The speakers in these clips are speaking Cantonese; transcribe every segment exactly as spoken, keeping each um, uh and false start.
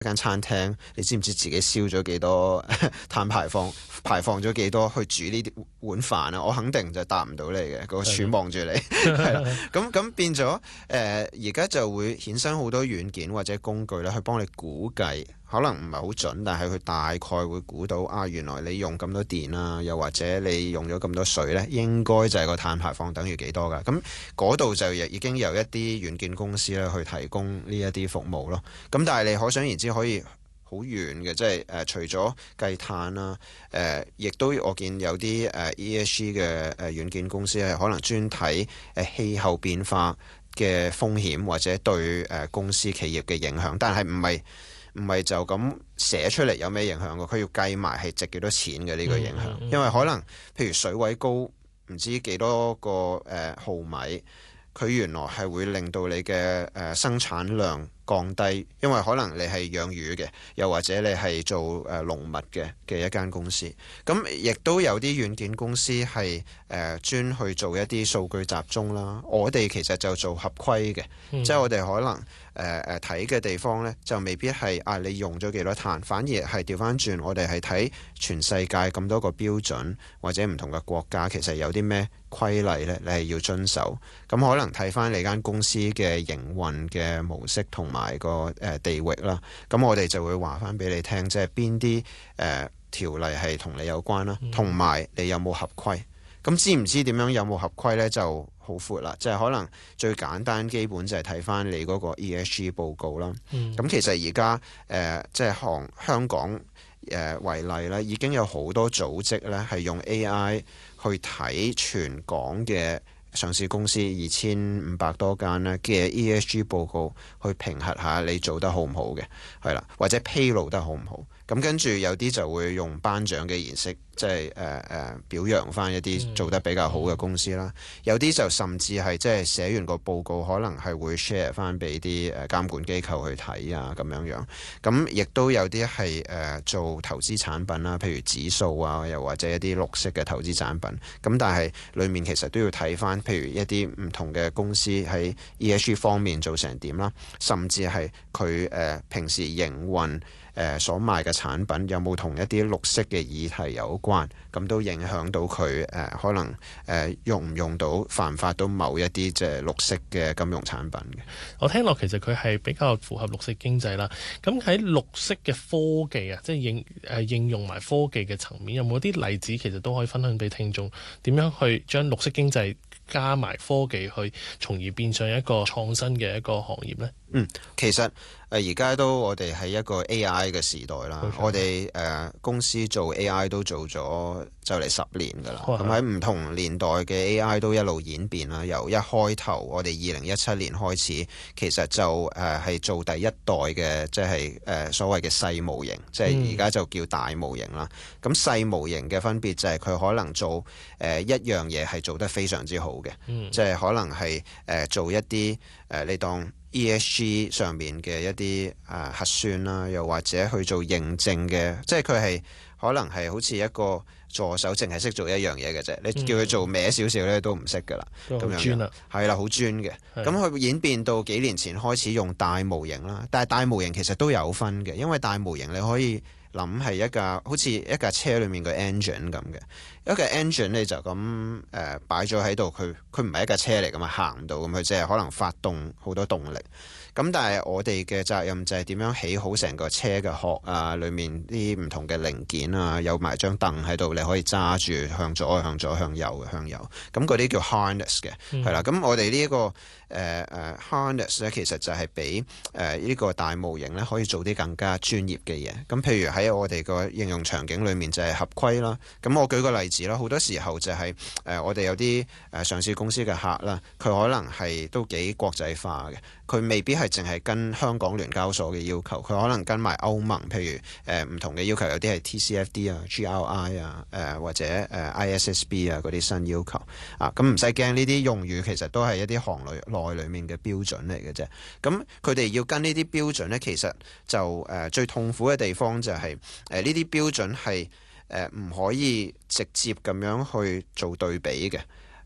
間餐廳，你知唔知自己燒咗幾多碳排放，排放咗幾多去煮呢啲碗飯啊？我肯定就答唔到你嘅，個柱望住你係啦。咁咁變咗誒，而、呃、家就會衍生好多軟件或者工具咧，去幫你估計。可能唔係好準，但係佢大概會估到啊，原來你用咁多電啦，又或者你用咗咁多水呢，應該就係個碳排放等於幾多㗎？咁嗰度就已經有一啲軟件公司咧去提供呢一啲服務咯。咁但係你可想而知可以好遠嘅，即係誒、呃、除咗計碳啦，誒、呃、亦都我見有啲誒、呃、E S G 嘅誒軟件公司係可能專睇誒氣候變化嘅風險或者對誒、呃、公司企業嘅影響，但係唔係。唔係就咁寫出嚟有咩影響嘅，佢要計埋係值幾多錢嘅呢個影響，嗯、因為可能譬如水位高唔知幾多個誒、呃、毫米，佢原來係會令到你嘅誒、呃、生產量降低，因為可能你係養魚嘅，又或者你係做誒、呃、農物嘅嘅一間公司，咁亦都有啲軟件公司係誒、呃、專去做一啲數據集中啦。我哋其實就做合規嘅，嗯、即係我哋可能。誒誒睇嘅地方呢，就未必係啊你用咗幾多碳，反而係調翻轉，我哋係睇全世界咁多個標準或者唔同嘅國家，其實有啲咩規例呢？你係要遵守。咁可能睇翻你間公司嘅營運嘅模式同埋個誒地域啦。咁我哋就會話翻俾你聽，即係邊啲誒條例係同你有關啦，同埋你有冇合規。咁知唔知點樣有冇合規呢？就好闊啦，即係可能最簡單基本就係睇翻你嗰個 E S G 報告啦。咁、嗯、其實而家誒即係行香港誒、呃、為例咧，已經有好多組織咧係用 A I 去睇全港嘅上市公司二千五百多間咧嘅 E S G 報告，去評核下你做得好唔好嘅，係啦，或者披露得好唔好。咁跟住有啲就會用頒獎嘅儀式，即係誒誒表揚翻一啲做得比較好嘅公司啦。嗯、有啲就甚至係即係寫完個報告，可能係會 share 翻俾啲誒監管機構去睇啊，咁樣樣。咁亦都有啲係誒做投資產品啦，譬如指數啊，又或者一啲綠色嘅投資產品。咁但係裡面其實都要睇翻，譬如一啲唔同嘅公司喺 E S G 方面做成點啦，甚至係佢誒平時營運。誒、呃、所賣嘅產品有冇同一啲綠色嘅議題有關，咁都影響到佢誒、呃、可能誒、呃、用唔用到犯法到某一啲即係綠色嘅金融產品嘅。 我聽落其實佢係比較符合綠色經濟啦。咁喺綠色嘅科技啊，即係應誒應用埋科技嘅層面，有冇啲例子其實都可以分享俾聽眾，點樣去將綠色經濟加埋科技去，從而變上一個創新嘅一個行業呢？ 嗯，其實誒而家都我哋係一個 A I 嘅時代啦，錯我哋誒、呃、公司做 A I 都做咗就嚟十年㗎啦。咁喺唔同年代嘅 A I 都一路演變啦。由一開頭我哋二零一七年開始，其實就誒係、呃、做第一代嘅，即係誒所謂嘅細模型，即係而家就叫大模型啦。咁細、嗯、模型嘅分別就係佢可能做誒、呃、一樣嘢係做得非常之好嘅，嗯、即係可能係誒、呃、做一啲誒、呃、你當。E S G 上面嘅一啲誒、呃、核算啦，又或者去做認證嘅，即係佢係可能係好似一個助手，淨係識做一樣嘢嘅啫。你叫佢做歪少少咧，都唔識噶啦。咁樣專啦，係啦，好專嘅。咁佢演變到幾年前開始用大模型啦，但係大模型其實都有分嘅，因為大模型你可以諗係一架好似一架車裡面嘅 engine 咁嘅。一個 engine 你就咁誒擺咗喺度，佢佢唔係一架車嚟噶嘛，行唔到咁，佢即係可能發動好多動力。咁但係我哋嘅責任就係點樣起好成個車嘅殼啊，裡面啲唔同嘅零件啊，有埋張凳喺度，你可以揸住向左、向左、向右、向右。咁嗰啲叫 harness 嘅，係啦、嗯。咁我哋呢一個誒誒、uh, harness 咧，其實就係俾誒呢個大模型咧，可以做啲更加專業嘅嘢。咁譬如喺我哋個應用場景裡面就係合規啦。咁我舉個例子啦，好多時候就係、是、誒、呃、我哋有啲誒上市公司嘅客啦，佢可能係都幾國際化嘅，佢未必係淨係跟香港聯交所嘅要求，佢可能跟埋歐盟，譬如誒唔、呃、同嘅要求，有啲係 T C F D 啊、G R I 啊、誒、呃、或者誒、呃、I S S B 啊嗰啲新要求啊，咁唔使驚，呢啲用語其實都係一啲行內內裡面嘅標準嚟嘅啫。咁佢哋要跟呢啲標準咧，其實就誒、呃、最痛苦嘅地方就係誒呢啲標準係誒唔可以直接咁樣去做對比嘅。啊，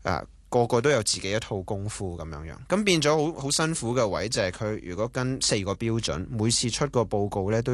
個個都有自己一套功夫咁樣樣，咁變咗好好辛苦嘅位就係佢如果跟四個標準，每次出個報告咧都